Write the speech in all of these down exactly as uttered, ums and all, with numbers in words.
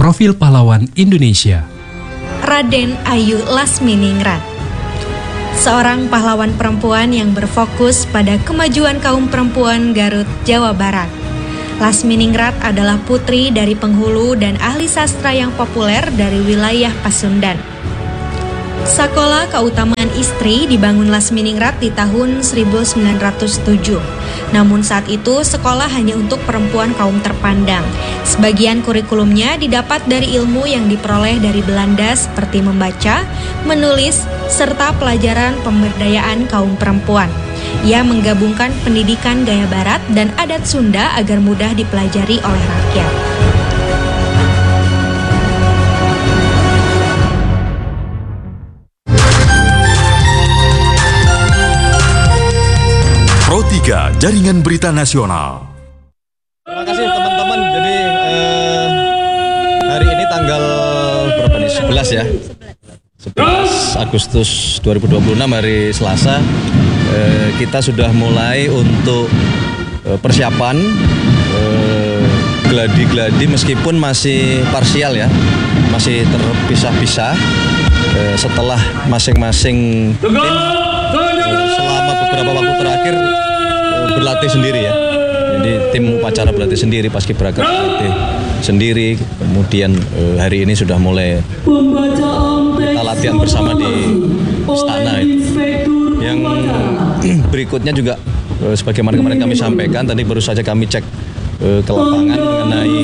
Profil Pahlawan Indonesia. Raden Ayu Lasminingrat, seorang pahlawan perempuan yang berfokus pada kemajuan kaum perempuan Garut, Jawa Barat. Lasminingrat adalah putri dari penghulu dan ahli sastra yang populer dari wilayah Pasundan. Sakola Keutamaan Istri dibangun Lasminingrat di tahun seribu sembilan ratus tujuh. Namun saat itu sekolah hanya untuk perempuan kaum terpandang. Sebagian kurikulumnya didapat dari ilmu yang diperoleh dari Belanda seperti membaca, menulis, serta pelajaran pemberdayaan kaum perempuan. Ia menggabungkan pendidikan gaya barat dan adat Sunda agar mudah dipelajari oleh rakyat. Pro tiga Jaringan Berita Nasional. Terima kasih teman-teman. Jadi eh, hari ini tanggal berapa nih? sebelas ya. sebelas Agustus dua ribu dua puluh enam hari Selasa. Eh, kita sudah mulai untuk eh, persiapan eh, gladi-gladi meskipun masih parsial ya. Masih terpisah-pisah eh, setelah masing-masing tim eh, selama beberapa waktu terakhir berlatih sendiri ya. Jadi tim upacara berlatih sendiri, paskibraka berlatih sendiri. Kemudian eh, hari ini sudah mulai kita latihan bersama di istana itu. Yang berikutnya juga eh, sebagaimana kemarin kami sampaikan, tadi baru saja kami cek eh, ke lapangan mengenai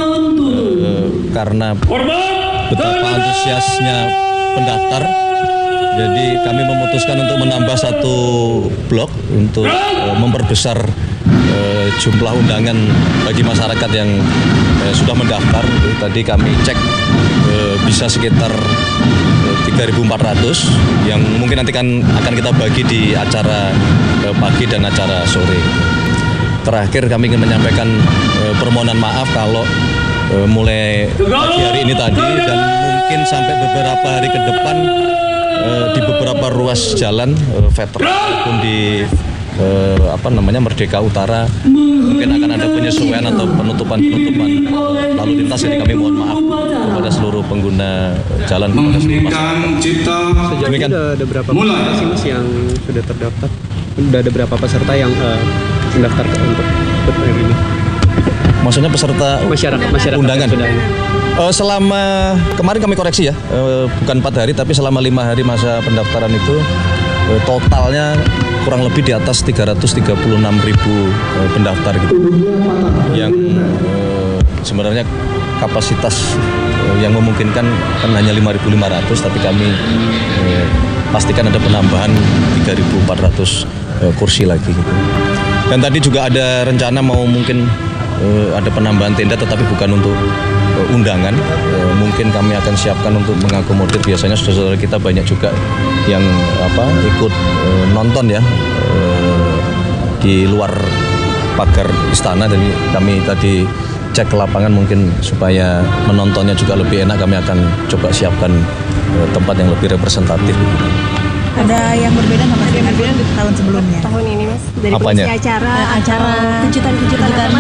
eh, karena betapa antusiasnya pendaftar. Jadi kami memutuskan untuk menambah satu blok untuk uh, memperbesar uh, jumlah undangan bagi masyarakat yang uh, sudah mendaftar. Jadi, tadi kami cek uh, bisa sekitar uh, tiga ribu empat ratus yang mungkin nanti kan akan kita bagi di acara uh, pagi dan acara sore. Terakhir kami ingin menyampaikan uh, permohonan maaf kalau uh, mulai pagi hari ini tadi dan mungkin sampai beberapa hari ke depan di beberapa ruas jalan veteran maupun di eh, apa namanya Merdeka Utara mungkin akan ada penyesuaian atau penutupan-penutupan lalu lintas. Jadi kami mohon maaf kepada seluruh pengguna jalan, kepada seluruh masyarakat. Sejauh ini ada, ada berapa peserta sih Mas yang sudah terdaftar? Sudah ada berapa peserta yang uh, mendaftar untuk ikut hari ini? Maksudnya peserta masyarakat masyarakat undangan. Uh, selama kemarin kami koreksi ya, uh, bukan empat hari tapi selama lima hari masa pendaftaran itu uh, totalnya kurang lebih di atas tiga ratus tiga puluh enam ribu uh, pendaftar gitu. Yang uh, sebenarnya kapasitas uh, yang memungkinkan kan hanya lima ribu lima ratus, tapi kami uh, pastikan ada penambahan tiga ribu empat ratus uh, kursi lagi gitu. Dan tadi juga ada rencana mau mungkin uh, ada penambahan tenda tetapi bukan untuk undangan, e, mungkin kami akan siapkan untuk mengakomodir. Biasanya saudara-saudara kita banyak juga yang apa ikut e, nonton ya e, di luar pagar istana. Jadi kami tadi cek ke lapangan mungkin supaya menontonnya juga lebih enak, kami akan coba siapkan e, tempat yang lebih representatif. Ada yang berbeda nggak Mas dengan tahun sebelumnya? Tahun ini Mas, dari Apanya? acara, acara kejutan-kejutan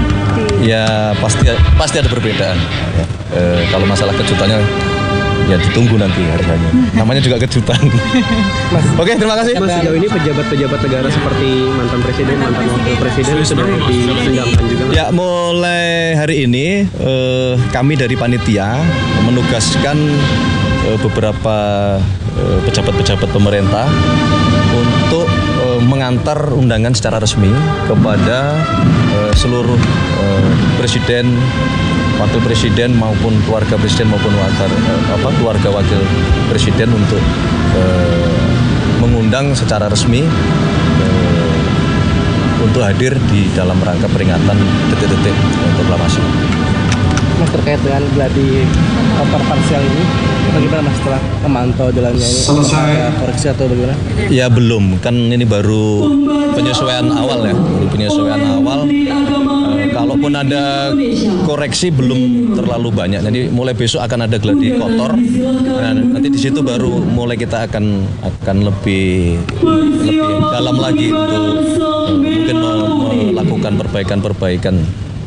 Ya pasti pasti ada perbedaan. Ya. E, kalau masalah kejutannya ya ditunggu nanti harganya. Namanya juga kejutan. Mas, oke terima kasih. Mas, sejauh ini pejabat-pejabat negara seperti mantan presiden, mantan wakil presiden sudah diundangkan juga. Mas? Ya mulai hari ini eh, kami dari panitia menugaskan eh, beberapa eh, pejabat-pejabat pemerintah untuk eh, mengantar undangan secara resmi kepada eh, seluruh eh, presiden, wakil presiden maupun keluarga presiden maupun wakil, eh, apa, keluarga wakil presiden untuk eh, mengundang secara resmi eh, untuk hadir di dalam rangka peringatan detik-detik proklamasi. Mas, terkait dengan gladi koper parsial ini, bagaimana Mas setelah memantau jalannya ini? Selesai koreksi atau bagaimana? Ya belum, kan ini baru penyesuaian awal ya, baru penyesuaian awal. E, kalaupun ada koreksi belum terlalu banyak. Jadi mulai besok akan ada gladi kotor. Nah, nanti di situ baru mulai kita akan akan lebih lebih dalam lagi untuk e, mungkin melakukan perbaikan-perbaikan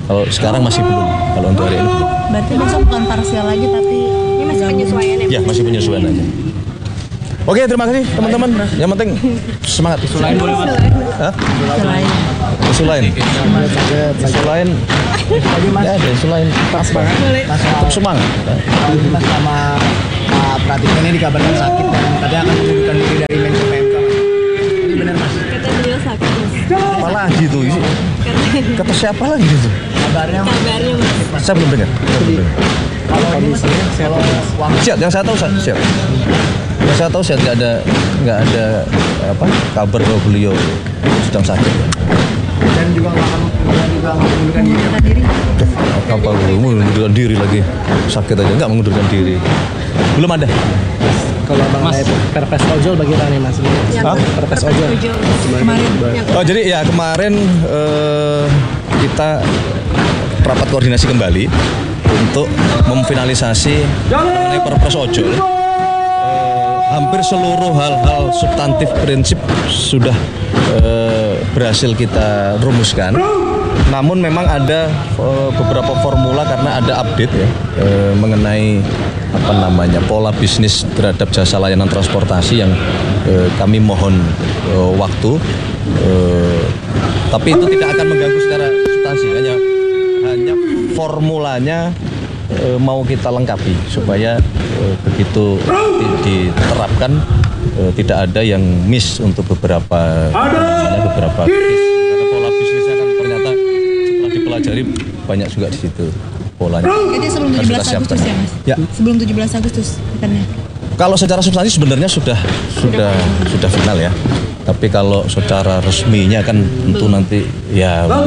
Kalau sekarang masih belum. Kalau untuk hari ini belum. Berarti besok bukan parsial lagi tapi Ini masih penyesuaian ya? Ya, masih penyesuaian aja. Oke, terima kasih teman-teman. Yang penting semangat. Isu lain boleh mas? Hah? selain Isu lain? Isu lain? Ya ada isu lain. Pas banget. Tetap semangat. Kita sama Pak Pratikno ini dikabarkan sakit dan katanya akan mengundurkan diri dari Menko P M K. Ini benar mas? Kata beliau sakit mas. Apa lagi tuh? Kata siapa lagi itu? Kabarnya Kabarnya mas. Saya belum dengar. Saya belum dengar. kalau ini mas, kalau uang Siap, yang saya tahu siap. siap. Yang saya tahu siap, nggak ada nggak ada apa kabar bahwa beliau sedang sakit. dan juga nggak akan dan juga nggak mengundurkan diri. Apa mengundurkan diri lagi? Sakit aja nggak mengundurkan diri. Belum ada. Kalau abang ada perpres ojol bagaimana nih mas? Hah? Perpres ojol. kemarin Oh jadi ya kemarin eh, kita rapat koordinasi kembali untuk memfinalisasi mengenai perpres ojol. Eh, hampir seluruh hal-hal substantif prinsip sudah eh, berhasil kita rumuskan. Namun memang ada eh, beberapa formula karena ada update ya eh, mengenai apa namanya pola bisnis terhadap jasa layanan transportasi yang eh, kami mohon eh, waktu. Eh, tapi itu tidak akan mengganggu secara substansi, hanya hanya formulanya eh, mau kita lengkapi supaya eh, begitu di- diterapkan eh, tidak ada yang miss untuk beberapa misalnya beberapa bis. Karena pola bisnisnya kan ternyata setelah dipelajari banyak juga di situ polanya. jadi sebelum Harus tujuh belas kita siapkan. Agustus ya mas? Ya. Sebelum tujuh belas Agustus katanya. Kalau secara substansi sebenarnya sudah sudah sudah final ya. Tapi kalau secara resminya kan tentu nanti ya eh,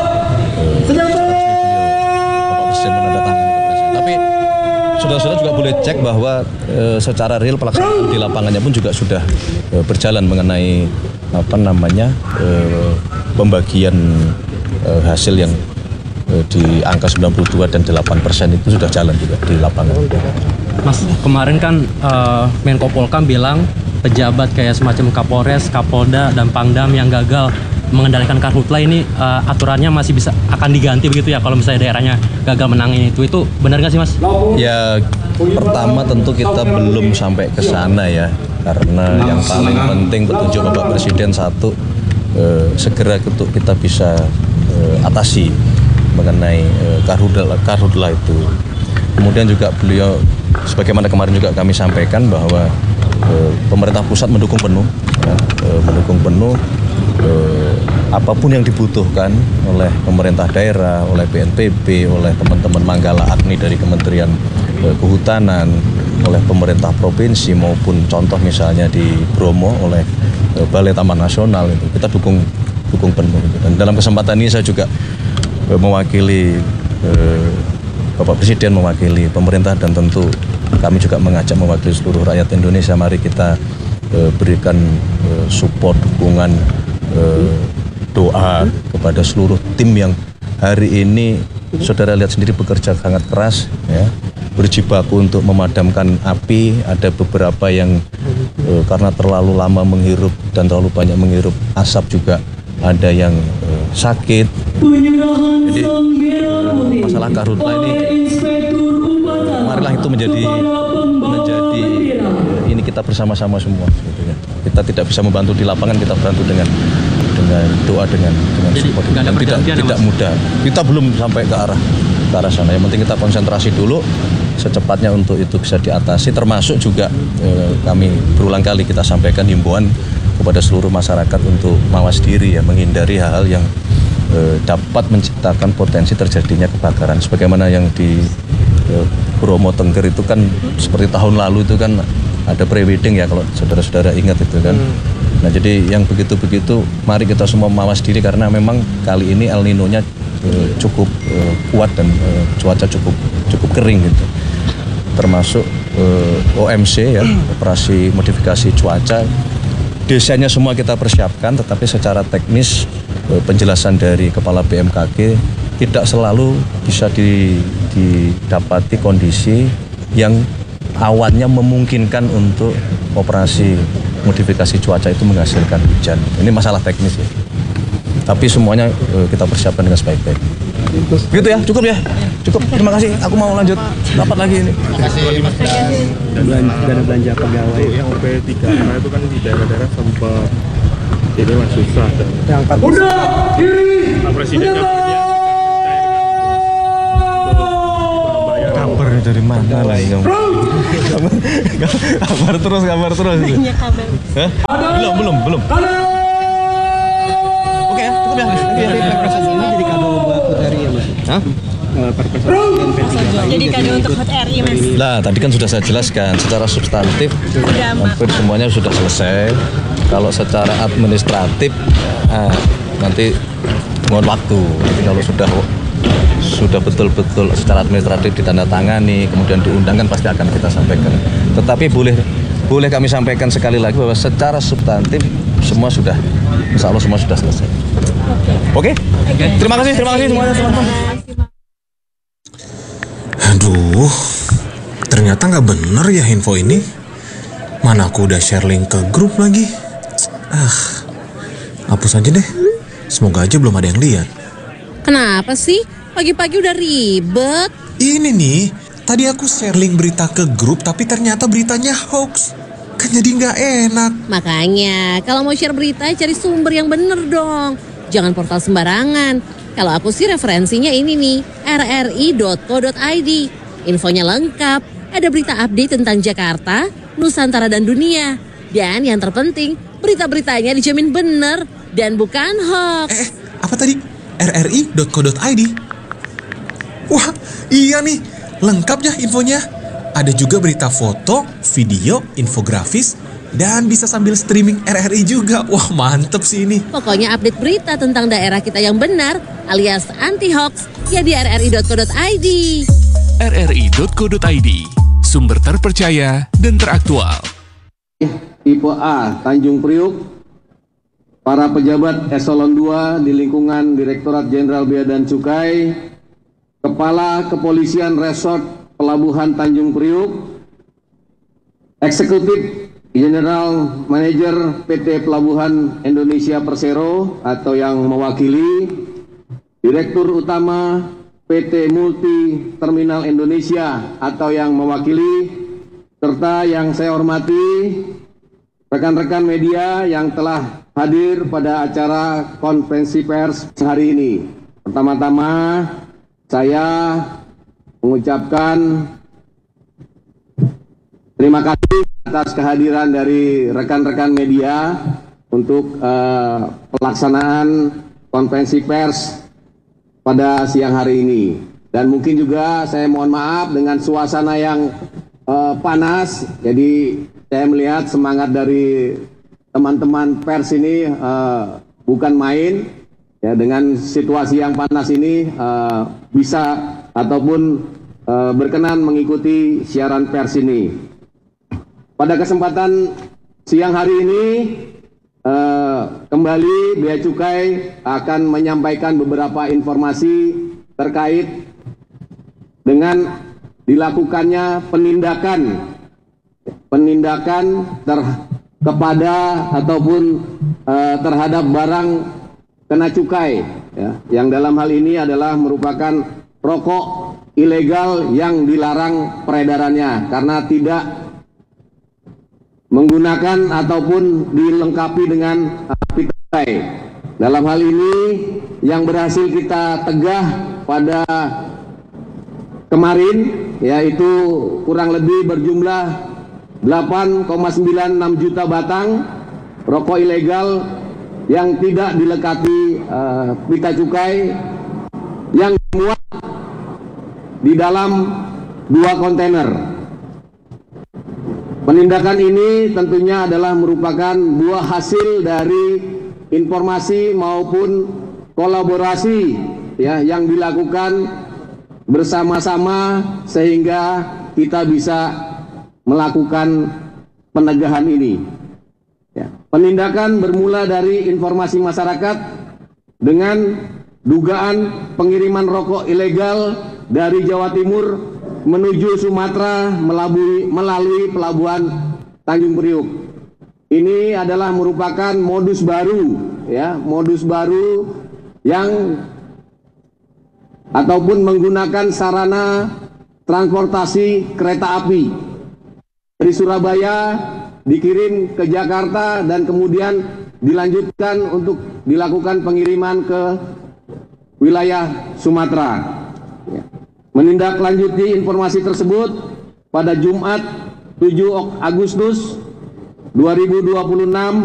Bapak Presiden menandatangani ke Presiden. Tapi saudara-saudara juga boleh cek bahwa eh, secara real pelaksanaan di lapangannya pun juga sudah eh, berjalan mengenai apa namanya eh, pembagian eh, hasil yang eh, di angka sembilan puluh dua dan delapan persen itu sudah jalan juga di lapangan. Mas, kemarin kan uh, Menko Polkam bilang pejabat kayak semacam Kapolres, Kapolda, dan Pangdam yang gagal mengendalikan karhutla ini uh, aturannya masih bisa akan diganti begitu ya kalau misalnya daerahnya gagal menangin itu. Itu benar nggak sih mas? Ya pertama tentu kita belum sampai ke sana ya, karena yang paling penting petunjuk Bapak Presiden satu eh, segera untuk kita bisa eh, atasi mengenai eh, karhutla karhutla itu. Kemudian juga beliau sebagaimana kemarin juga kami sampaikan bahwa eh, pemerintah pusat mendukung penuh, ya, eh, mendukung penuh eh, apapun yang dibutuhkan oleh pemerintah daerah, oleh B N P B, oleh teman-teman Manggala Agni dari Kementerian eh, Kehutanan, oleh pemerintah provinsi maupun contoh misalnya di Bromo oleh eh, Balai Taman Nasional itu kita dukung dukung penuh. Dan dalam kesempatan ini saya juga eh, mewakili eh, Bapak Presiden, mewakili pemerintah, dan tentu kami juga mengajak mewakili seluruh rakyat Indonesia. Mari kita eh, berikan eh, support, dukungan, eh, doa kepada seluruh tim yang hari ini saudara lihat sendiri bekerja sangat keras, ya, berjibaku untuk memadamkan api. Ada beberapa yang eh, karena terlalu lama menghirup dan terlalu banyak menghirup asap juga ada yang eh, sakit. Jadi eh, masalah karhutla ini, marilah itu menjadi menjadi eh, ini kita bersama-sama semua. Gitu ya. Kita tidak bisa membantu di lapangan, kita bantu dengan dengan doa, dengan dengan Jadi, support. nggak ada Dan tidak pergantian ya, tidak Mas? mudah. Kita belum sampai ke arah ke arah sana. Yang penting kita konsentrasi dulu secepatnya untuk itu bisa diatasi. Termasuk juga eh, kami berulang kali kita sampaikan himbauan kepada seluruh masyarakat untuk mawas diri ya, menghindari hal-hal yang eh, dapat menciptakan potensi terjadinya kebakaran. Sebagaimana yang di eh, Bromo Tengger itu kan seperti tahun lalu itu kan ada pre-wedding ya, kalau saudara-saudara ingat itu kan. Nah jadi yang begitu-begitu mari kita semua mawas diri karena memang kali ini El Nino-nya eh, cukup eh, kuat dan eh, cuaca cukup cukup kering gitu. Termasuk eh, O M C ya, operasi modifikasi cuaca. Desainnya semua kita persiapkan, tetapi secara teknis eh, penjelasan dari Kepala B M K G tidak selalu bisa di, didapati kondisi yang awannya memungkinkan untuk operasi modifikasi cuaca itu menghasilkan hujan. Ini masalah teknis ya. Tapi semuanya eh, kita persiapkan dengan sebaik-baik. Gitu ya, cukup ya. Cukup. Terima kasih. Aku mau lanjut rapat lagi ini. Terima kasih Mas. Dan dana belanja pegawai yang P tiga K itu kan di daerah-daerah sempat ini mas susah dan Yang udah kiri Pak Presiden kan Kabar dari mana lah ini? Kabar terus, kabar terus. Hah? Belum, belum, belum. Oke ya, cukup ya. Perpres ini jadi kado buat H R I ya Mas? Hah? Perpres dan P tiga K Jadi kado untuk H R I Mas. Nah, tadi kan sudah saya jelaskan secara substantif hampir semuanya sudah selesai. Kalau secara administratif ah, nanti mohon waktu. Nanti kalau sudah sudah betul-betul secara administratif ditandatangani, kemudian diundangkan pasti akan kita sampaikan. Tetapi boleh boleh kami sampaikan sekali lagi bahwa secara substantif semua sudah, insya Allah semua sudah selesai. Oke? Okay? Terima kasih, terima kasih semuanya teman-teman. Aduh, ternyata nggak bener ya info ini. Mana aku udah share link ke grup lagi. Ah, hapus aja deh. Semoga aja belum ada yang lihat. Kenapa sih? Pagi-pagi udah ribet. Ini nih, tadi aku share link berita ke grup tapi ternyata beritanya hoax. Kan jadi nggak enak. Makanya, kalau mau share berita cari sumber yang bener dong. Jangan portal sembarangan. Kalau aku sih referensinya ini nih, r r i dot co dot i d. Infonya lengkap, ada berita update tentang Jakarta, Nusantara dan dunia. Dan yang terpenting, berita-beritanya dijamin bener dan bukan hoax. Eh, apa tadi? r r i dot co dot i d. Wah, iya nih, lengkap ya infonya. Ada juga berita foto, video, infografis, dan bisa sambil streaming R R I juga. Wah, mantep sih ini. Pokoknya update berita tentang daerah kita yang benar, alias anti-hoax, ya di r r i dot co dot i d. r r i dot co dot i d, sumber terpercaya dan teraktual. Tipe A, Tanjung Priuk, para pejabat eselon dua di lingkungan Direktorat Jenderal Bea dan Cukai, Kepala Kepolisian Resort Pelabuhan Tanjung Priuk, Eksekutif General Manager P T Pelabuhan Indonesia Persero atau yang mewakili, Direktur Utama P T Multi Terminal Indonesia atau yang mewakili, serta yang saya hormati rekan-rekan media yang telah hadir pada acara konferensi pers hari ini. Pertama-tama saya mengucapkan terima kasih atas kehadiran dari rekan-rekan media untuk uh, pelaksanaan konferensi pers pada siang hari ini. Dan mungkin juga saya mohon maaf dengan suasana yang uh, panas. Jadi saya melihat semangat dari teman-teman pers ini uh, bukan main. Ya, dengan situasi yang panas ini uh, bisa ataupun uh, berkenan mengikuti siaran pers ini. Pada kesempatan siang hari ini uh, kembali Bea Cukai akan menyampaikan beberapa informasi terkait dengan dilakukannya penindakan penindakan ter, kepada ataupun uh, terhadap barang kena cukai, ya, yang dalam hal ini adalah merupakan rokok ilegal yang dilarang peredarannya karena tidak menggunakan ataupun dilengkapi dengan pita cukai. Dalam hal ini yang berhasil kita tegah pada kemarin yaitu kurang lebih berjumlah delapan koma sembilan enam juta batang rokok ilegal yang tidak dilengkapi uh, pita cukai yang dimuat di dalam dua kontainer. Penindakan ini tentunya adalah merupakan buah hasil dari informasi maupun kolaborasi ya yang dilakukan bersama-sama sehingga kita bisa melakukan penegahan ini. Ya, penindakan bermula dari informasi masyarakat dengan dugaan pengiriman rokok ilegal dari Jawa Timur menuju Sumatera melalui, melalui pelabuhan Tanjung Priuk. Ini adalah merupakan modus baru, ya, modus baru yang ataupun menggunakan sarana transportasi kereta api dari Surabaya dikirim ke Jakarta dan kemudian dilanjutkan untuk dilakukan pengiriman ke wilayah Sumatera. Menindaklanjuti informasi tersebut pada Jumat tujuh Agustus dua ribu dua puluh enam